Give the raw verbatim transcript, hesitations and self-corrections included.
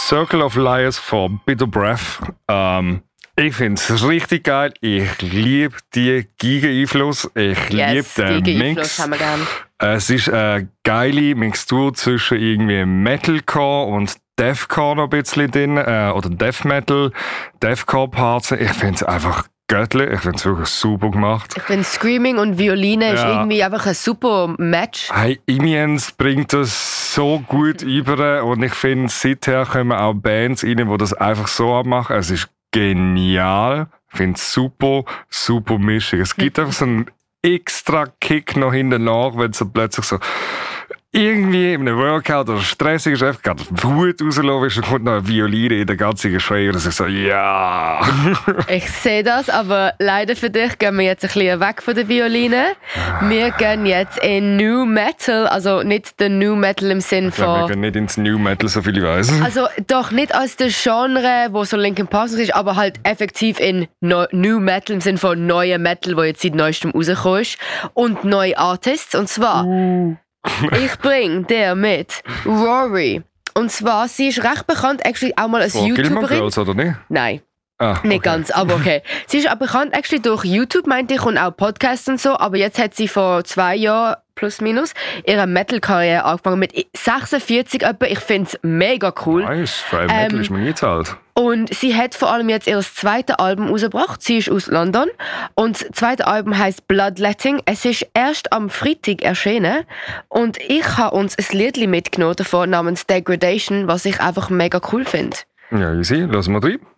Circle of Liars von Bitter Breath. Ähm, ich finde es richtig geil. Ich liebe die Giga-Einfluss. Ich yes, liebe den Mix. Haben wir gern. Es ist eine geile Mixtur zwischen irgendwie Metalcore und Deathcore noch ein bisschen drin. Äh, oder Death Metal, Deathcore-Parts. Ich finde es einfach göttlich. Ich finde es wirklich super gemacht. Ich finde Screaming und Violine ja. ist irgendwie einfach ein super Match. Hey, Imiens bringt das so gut über und ich finde, seither kommen auch Bands rein, die das einfach so abmachen. Es ist genial. Ich finde es super, super Mischung. Es gibt einfach so einen extra Kick noch hinten nach, wenn es so plötzlich so irgendwie in einem Workout oder stressig ist, einfach gerade Wut rauslassen ist und kommt noch eine Violine in der ganzen Geschrei und ich so, ja. Ich sehe das, aber leider für dich gehen wir jetzt ein bisschen weg von der Violine. Wir gehen jetzt in New Metal, also nicht den New Metal im Sinn von... Ja, wir gehen nicht ins New Metal, so viel ich weiss. Also doch nicht als der Genre, wo so Linkin Park ist, aber halt effektiv in no- New Metal im Sinn von neuer Metal, wo jetzt seit neuestem rausgekommen ist und neue Artists. Und zwar... Uh. Ich bringe dir mit Rory. Und zwar, sie ist recht bekannt, actually auch mal als oh, YouTuberin. Gilmore Girls, oder nicht? Nein. Ah, nicht okay. ganz, aber okay. Sie ist auch bekannt actually durch YouTube, meinte ich, und auch Podcasts und so. Aber jetzt hat sie vor zwei Jahren, plus minus, ihre Metal-Karriere angefangen mit sechsundvierzig etwa. Ich finde es mega cool. Nice, für ein Metal ähm, ist man nie zahlt. Und sie hat vor allem jetzt ihr zweites Album rausgebracht. Sie ist aus London. Und das zweite Album heisst Bloodletting. Es ist erst am Freitag erschienen. Und ich habe uns ein Liedchen mitgenommen davon namens Degradation, was ich einfach mega cool finde. Ja, easy. Lassen wir rein.